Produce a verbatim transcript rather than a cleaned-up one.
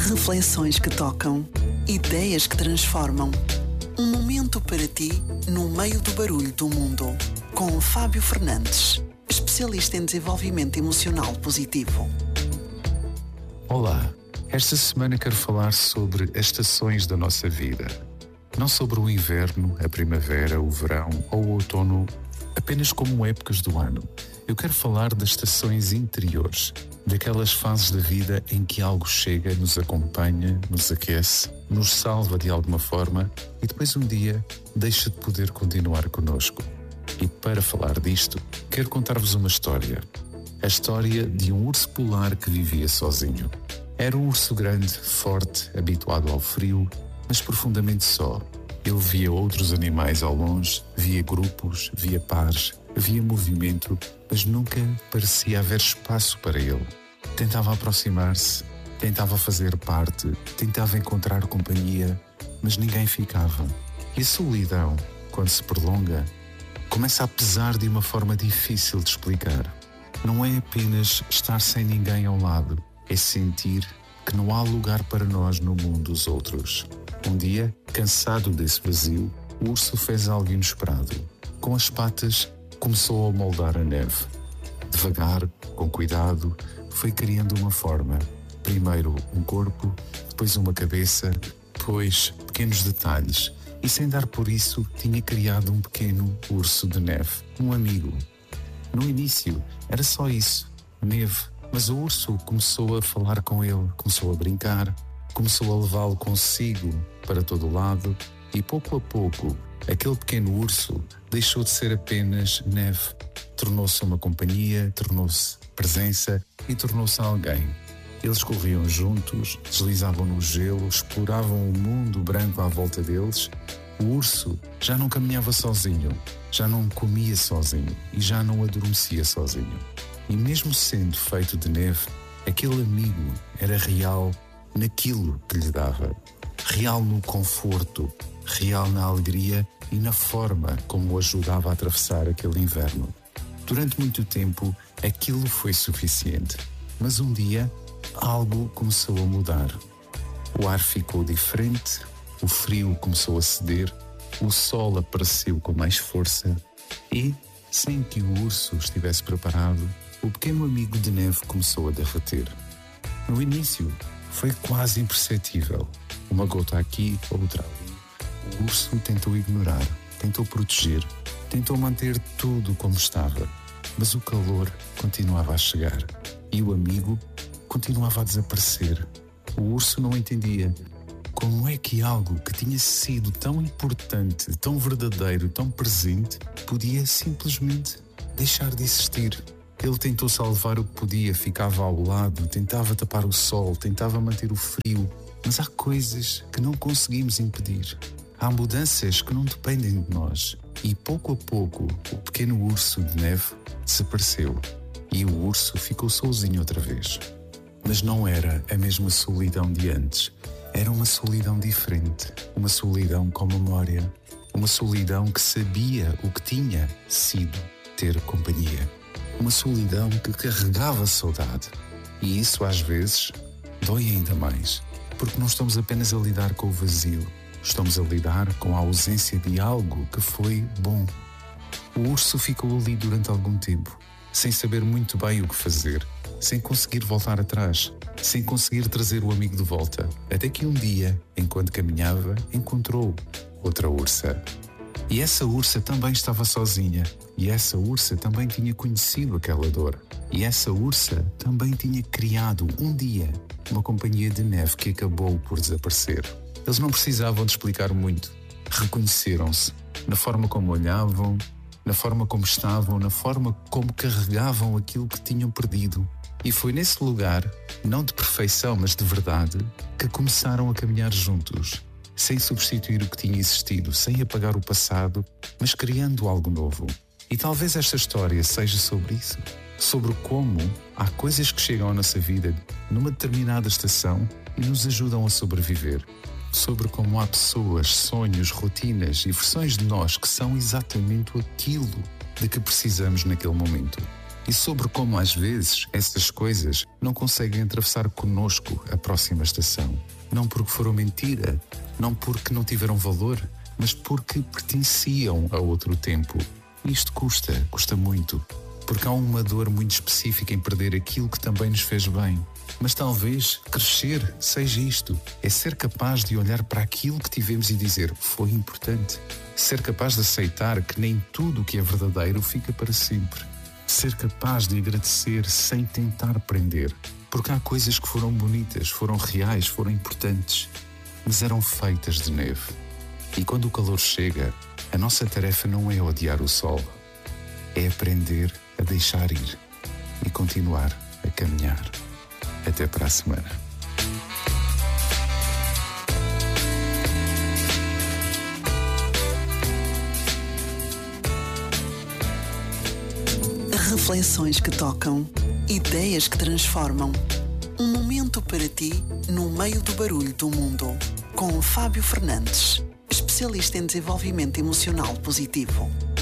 Reflexões que tocam, ideias que transformam. Um momento para ti no meio do barulho do mundo. Com Fábio Fernandes, especialista em desenvolvimento emocional positivo. Olá, esta semana quero falar sobre as estações da nossa vida. Não sobre o inverno, a primavera, o verão ou o outono, apenas como épocas do ano. Eu quero falar das estações interiores, daquelas fases da vida em que algo chega, nos acompanha, nos aquece, nos salva de alguma forma e depois um dia deixa de poder continuar connosco. E para falar disto, quero contar-vos uma história. A história de um urso polar que vivia sozinho. Era um urso grande, forte, habituado ao frio, mas profundamente só. Ele via outros animais ao longe, via grupos, via pares, via movimento, mas nunca parecia haver espaço para ele. Tentava aproximar-se, tentava fazer parte, tentava encontrar companhia, mas ninguém ficava. E a solidão, quando se prolonga, começa a pesar de uma forma difícil de explicar. Não é apenas estar sem ninguém ao lado, é sentir que não há lugar para nós no mundo dos outros. Um dia, cansado desse vazio, o urso fez algo inesperado. Com as patas, começou a moldar a neve. Devagar, com cuidado, foi criando uma forma. Primeiro um corpo, depois uma cabeça, depois pequenos detalhes. E sem dar por isso, tinha criado um pequeno urso de neve, um amigo. No início, era só isso, neve. Mas o urso começou a falar com ele, começou a brincar, começou a levá-lo consigo para todo o lado e pouco a pouco, aquele pequeno urso deixou de ser apenas neve. Tornou-se uma companhia, tornou-se presença e tornou-se alguém. Eles corriam juntos, deslizavam no gelo, exploravam o mundo branco à volta deles. O urso já não caminhava sozinho, já não comia sozinho e já não adormecia sozinho. E mesmo sendo feito de neve, aquele amigo era real naquilo que lhe dava. Real no conforto, real na alegria e na forma como o ajudava a atravessar aquele inverno. Durante muito tempo, aquilo foi suficiente. Mas um dia, algo começou a mudar. O ar ficou diferente, o frio começou a ceder, o sol apareceu com mais força e, sem que o urso estivesse preparado, o pequeno amigo de neve começou a derreter. No início, foi quase imperceptível. Uma gota aqui, outra ali. O urso tentou ignorar, tentou proteger, tentou manter tudo como estava. Mas o calor continuava a chegar e o amigo continuava a desaparecer. O urso não entendia como é que algo que tinha sido tão importante, tão verdadeiro, tão presente, podia simplesmente deixar de existir. Ele tentou salvar o que podia, ficava ao lado, tentava tapar o sol, tentava manter o frio, mas há coisas que não conseguimos impedir. Há mudanças que não dependem de nós. E pouco a pouco, o pequeno urso de neve desapareceu e o urso ficou sozinho outra vez. Mas não era a mesma solidão de antes. Era uma solidão diferente, uma solidão com memória, uma solidão que sabia o que tinha sido ter companhia. Uma solidão que carregava saudade. E isso às vezes dói ainda mais, porque não estamos apenas a lidar com o vazio, estamos a lidar com a ausência de algo que foi bom. O urso ficou ali durante algum tempo, sem saber muito bem o que fazer, sem conseguir voltar atrás, sem conseguir trazer o amigo de volta, até que um dia, enquanto caminhava, encontrou outra ursa. E essa ursa também estava sozinha, e essa ursa também tinha conhecido aquela dor, e essa ursa também tinha criado um dia uma companhia de neve que acabou por desaparecer. Eles não precisavam de explicar muito. Reconheceram-se na forma como olhavam, na forma como estavam, na forma como carregavam aquilo que tinham perdido. E foi nesse lugar, não de perfeição, mas de verdade, que começaram a caminhar juntos, sem substituir o que tinha existido, sem apagar o passado, mas criando algo novo. E talvez esta história seja sobre isso, sobre como há coisas que chegam à nossa vida numa determinada estação e nos ajudam a sobreviver. Sobre como há pessoas, sonhos, rotinas e versões de nós que são exatamente aquilo de que precisamos naquele momento. e sobre como às vezes essas coisas não conseguem atravessar conosco a próxima estação. Não porque foram mentira, não porque não tiveram valor, mas porque pertenciam a outro tempo. E isto custa, custa muito, porque há uma dor muito específica em perder aquilo que também nos fez bem. Mas talvez crescer seja isto, é ser capaz de olhar para aquilo que tivemos e dizer, foi importante. Ser capaz de aceitar que nem tudo o que é verdadeiro fica para sempre. Ser capaz de agradecer sem tentar prender, porque há coisas que foram bonitas, foram reais, foram importantes, mas eram feitas de neve. E quando o calor chega, a nossa tarefa não é odiar o sol, é aprender a deixar ir e continuar a caminhar. Até para a semana. Reflexões que tocam, ideias que transformam. Um momento para ti no meio do barulho do mundo. Com Fábio Fernandes, especialista em desenvolvimento emocional positivo.